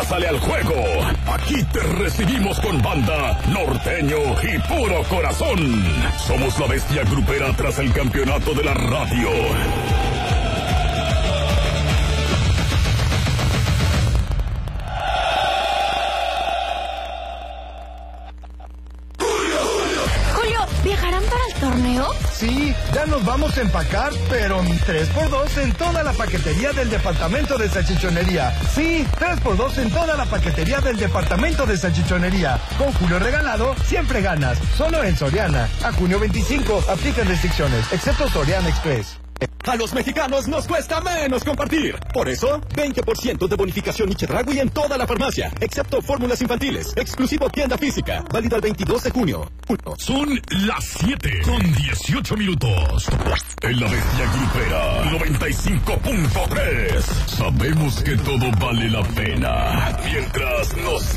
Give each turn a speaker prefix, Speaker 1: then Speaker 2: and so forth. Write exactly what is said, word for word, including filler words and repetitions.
Speaker 1: Pásale al juego. Aquí te recibimos con banda, norteño y puro corazón. Somos la bestia grupera tras el campeonato de la radio.
Speaker 2: ¿Viajarán para el torneo?
Speaker 3: Sí, ya nos vamos a empacar, pero tres por dos en toda la paquetería del departamento de salchichonería. Sí, tres por dos en toda la paquetería del departamento de salchichonería. Con Julio regalado, siempre ganas. Solo en Soriana. A junio veinticinco, aplican restricciones, excepto Soriana Express.
Speaker 4: A los mexicanos nos cuesta menos compartir. Por eso, veinte por ciento de bonificación y Chedraui en toda la farmacia, excepto fórmulas infantiles. Exclusivo tienda física. Válido el veintidós de junio. Uno.
Speaker 1: Son las siete con dieciocho minutos. En la bestia grupera noventa y cinco punto tres. Sabemos que todo vale la pena. Mientras nos